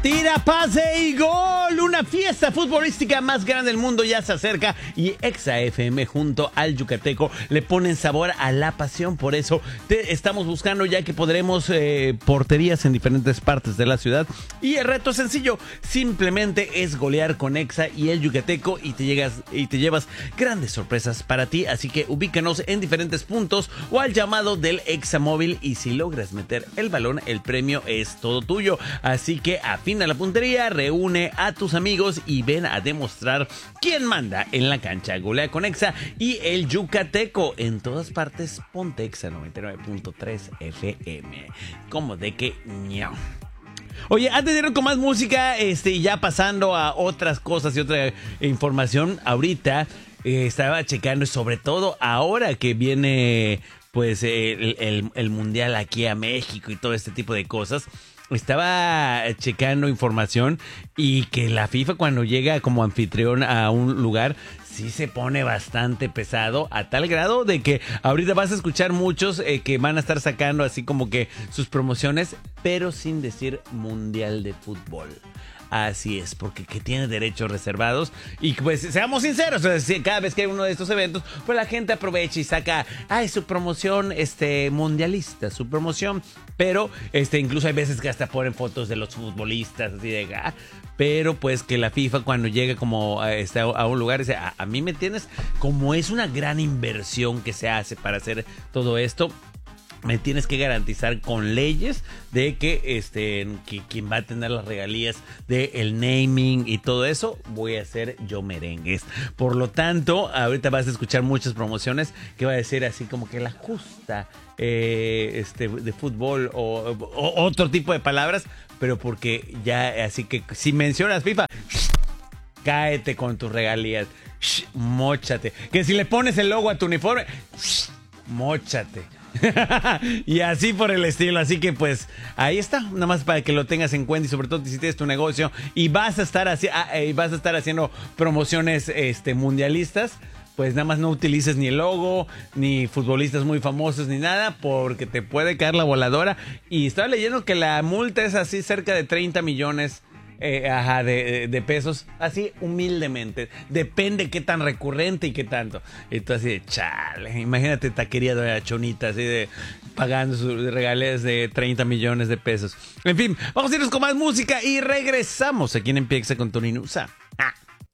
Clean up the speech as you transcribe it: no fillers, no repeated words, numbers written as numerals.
Tira, pase y gol. Una fiesta futbolística más grande del mundo ya se acerca y Exa FM junto al Yucateco le ponen sabor a la pasión. Por eso te estamos buscando, ya que podremos porterías en diferentes partes de la ciudad. Y el reto es sencillo, simplemente es golear con Exa y el Yucateco y te llevas grandes sorpresas para ti. Así que ubícanos en diferentes puntos o al llamado del Exa móvil, y si logras meter el balón, el premio es todo tuyo. Así que afina la puntería, reúne a tus amigos y ven a demostrar quién manda en la cancha. Golea con Exa y el Yucateco. En todas partes, ponte Exa 99.3 FM. Como de que ñao. Oye, antes de ir con más música, ya pasando a otras cosas y otra información, ahorita estaba checando, sobre todo ahora que viene pues el Mundial aquí a México y todo este tipo de cosas. Estaba checando información y que la FIFA, cuando llega como anfitrión a un lugar, sí se pone bastante pesado, a tal grado de que ahorita vas a escuchar muchos que van a estar sacando así como que sus promociones, pero sin decir Mundial de Fútbol. Así es, porque que tiene derechos reservados. Y pues seamos sinceros, cada vez que hay uno de estos eventos, pues la gente aprovecha y saca su promoción mundialista, su promoción. Pero incluso hay veces que hasta ponen fotos de los futbolistas, así de pero pues que la FIFA, cuando llega como a un lugar, dice, a mí me tienes, como es una gran inversión que se hace para hacer todo esto, me tienes que garantizar con leyes de que quien va a tener las regalías del naming y todo eso, voy a hacer yo merengues. Por lo tanto, ahorita vas a escuchar muchas promociones que va a decir así como que la justa de fútbol o otro tipo de palabras, pero porque ya, así que si mencionas FIFA, cáete con tus regalías, móchate. Que si le pones el logo a tu uniforme, móchate. Y así por el estilo. Así que pues ahí está, nada más para que lo tengas en cuenta. Y sobre todo si tienes tu negocio y vas a estar haciendo promociones mundialistas, pues nada más no utilices ni el logo, ni futbolistas muy famosos, ni nada, porque te puede caer la voladora. Y estaba leyendo que la multa es así cerca de 30 millones de pesos, así humildemente. Depende qué tan recurrente y qué tanto. Entonces así de chale, imagínate taquería de la Chonita así de pagando sus regalías de 30 millones de pesos. En fin, vamos a irnos con más música y regresamos aquí en Empieza con Tony Nusa.